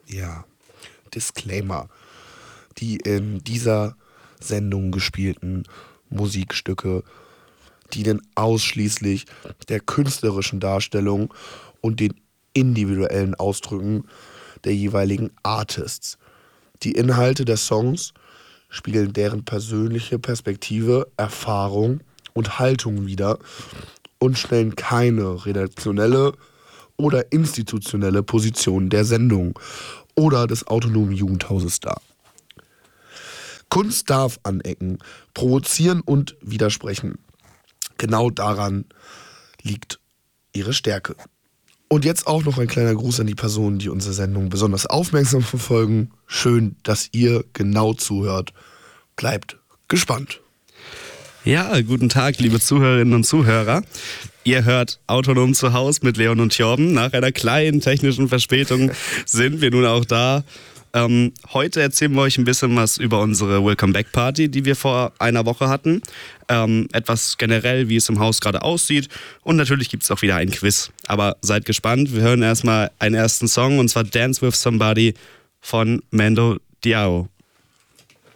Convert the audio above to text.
Ja, Disclaimer. Die in dieser Sendung gespielten Musikstücke dienen ausschließlich der künstlerischen Darstellung und den individuellen Ausdrücken der jeweiligen Artists. Die Inhalte der Songs spiegeln deren persönliche Perspektive, Erfahrung und Haltung wider und stellen keine redaktionelle oder institutionelle Position der Sendung oder des autonomen Jugendhauses dar. Kunst darf anecken, provozieren und widersprechen. Genau daran liegt ihre Stärke. Und jetzt auch noch ein kleiner Gruß an die Personen, die unsere Sendung besonders aufmerksam verfolgen. Schön, dass ihr genau zuhört. Bleibt gespannt. Ja, guten Tag, liebe Zuhörerinnen und Zuhörer. Ihr hört Autonom zu Haus mit Leon und Torben. Nach einer kleinen technischen Verspätung sind wir nun auch da. Heute erzählen wir euch ein bisschen was über unsere Welcome Back Party, die wir vor einer Woche hatten. Etwas generell, wie es im Haus gerade aussieht. Und natürlich gibt es auch wieder ein Quiz. Aber seid gespannt. Wir hören erstmal einen ersten Song, und zwar Dance with Somebody von Mando Diao.